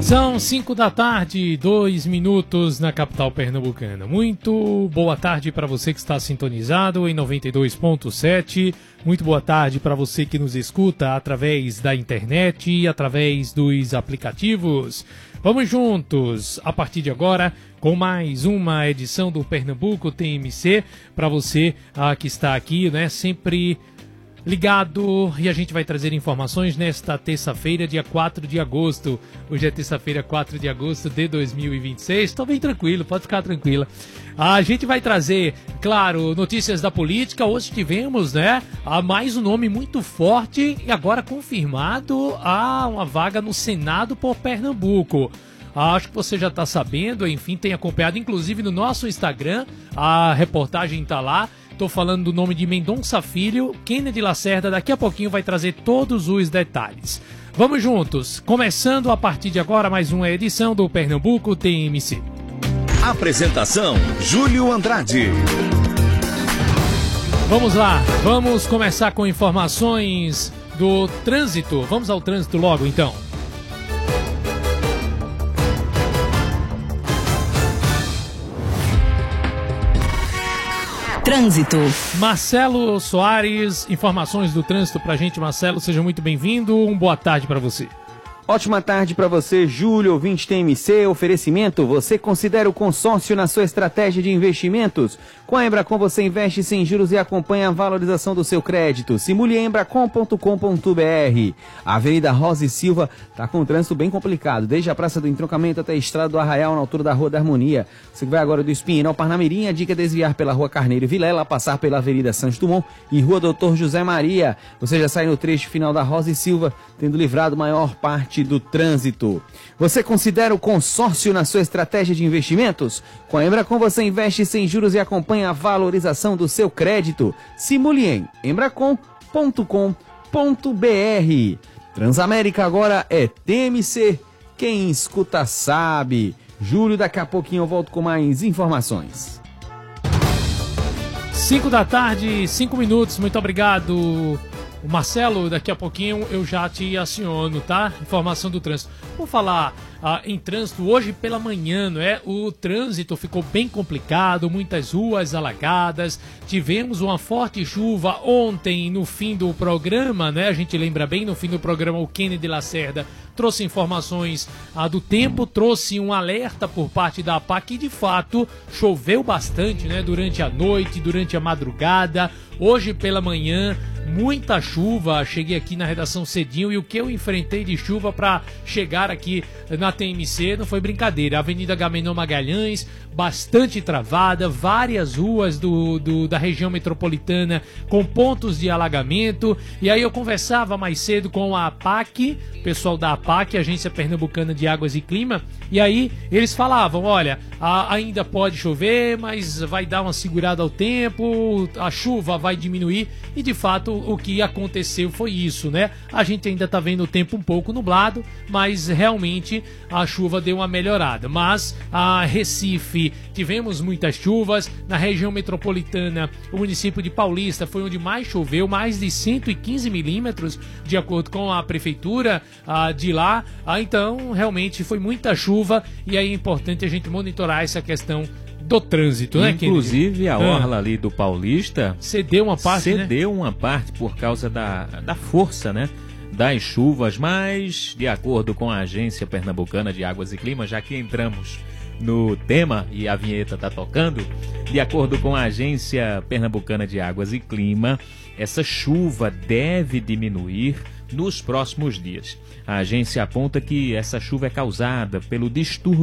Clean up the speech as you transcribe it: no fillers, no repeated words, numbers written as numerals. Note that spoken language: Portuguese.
São 5 da tarde, 2 minutos na capital pernambucana. Muito boa tarde para você que está sintonizado em 92.7. Muito boa tarde para você que nos escuta através da internet e através dos aplicativos. Vamos juntos, a partir de agora, com mais uma edição do Pernambuco TMC. Para você que está aqui, né, sempre ligado, e a gente vai trazer informações nesta terça-feira, dia 4 de agosto. Hoje é terça-feira, 4 de agosto de 2026. Estou bem tranquilo, pode ficar tranquila. A gente vai trazer, claro, notícias da política. Hoje tivemos, né, mais um nome muito forte e agora confirmado uma vaga no Senado por Pernambuco. Acho que você já está sabendo, enfim, tem acompanhado, inclusive no nosso Instagram, a reportagem está lá. Estou falando do nome de Mendonça Filho. Kennedy Lacerda daqui a pouquinho vai trazer todos os detalhes. Vamos juntos, começando a partir de agora mais uma edição do Pernambuco TMC. Apresentação, Júlio Andrade. Vamos lá, vamos começar com informações do trânsito. Vamos ao trânsito logo então. Trânsito. Marcelo Soares, informações do trânsito pra gente. Marcelo, seja muito bem-vindo. Boa tarde pra você. Ótima tarde para você, Júlio, ouvinte TMC. Oferecimento, você considera o consórcio na sua estratégia de investimentos? Com a Embracon você investe sem juros e acompanha a valorização do seu crédito. Simule embracon.com.br. A Avenida Rosa e Silva está com um trânsito bem complicado, desde a Praça do Entroncamento até a Estrada do Arraial, na altura da Rua da Harmonia. Você vai agora do Espinheiro ao Parnamirim, a dica é desviar pela Rua Carneiro e Vilela, passar pela Avenida Santos Dumont e Rua Doutor José Maria. Você já sai no trecho final da Rosa e Silva, tendo livrado maior parte do trânsito. Você considera o consórcio na sua estratégia de investimentos? Com a Embracon você investe sem juros e acompanha a valorização do seu crédito. Simule em embracon.com.br. Transamérica agora é TMC. Quem escuta sabe. Júlio, daqui a pouquinho eu volto com mais informações. 5 da tarde, 5 minutos. Muito obrigado, Marcelo. Daqui a pouquinho eu já te aciono, tá? Informação do trânsito. Vou falar em trânsito hoje pela manhã, não é? O trânsito ficou bem complicado, muitas ruas alagadas. Tivemos uma forte chuva ontem no fim do programa, né? A gente lembra bem, no fim do programa o Kennedy Lacerda trouxe informações do tempo, trouxe um alerta por parte da APAC, que de fato choveu bastante, né? Durante a noite, durante a madrugada. Hoje pela manhã, muita chuva. Cheguei aqui na redação cedinho e o que eu enfrentei de chuva para chegar aqui na TMC não foi brincadeira. Avenida Agamenon Magalhães, bastante travada, várias ruas da região metropolitana com pontos de alagamento. E aí eu conversava mais cedo com a APAC, pessoal da APAC, Agência Pernambucana de Águas e Clima, e aí eles falavam, olha, ainda pode chover, mas vai dar uma segurada ao tempo, a chuva vai diminuir, e de fato o que aconteceu foi isso, né? A gente ainda tá vendo o tempo um pouco nublado, mas realmente a chuva deu uma melhorada. Mas a Recife, tivemos muitas chuvas. Na região metropolitana, o município de Paulista foi onde mais choveu, mais de 115 milímetros, de acordo com a prefeitura de lá. Então, realmente foi muita chuva, e aí é importante a gente monitorar essa questão do trânsito, né? Inclusive a orla ali do Paulista cedeu uma parte, cedeu, né? Uma parte por causa da força, né, das chuvas, mas de acordo com a Agência Pernambucana de Águas e Clima, já que entramos no tema e a vinheta tá tocando, de acordo com a Agência Pernambucana de Águas e Clima, essa chuva deve diminuir nos próximos dias. A agência aponta que essa chuva é causada pelo distúrbio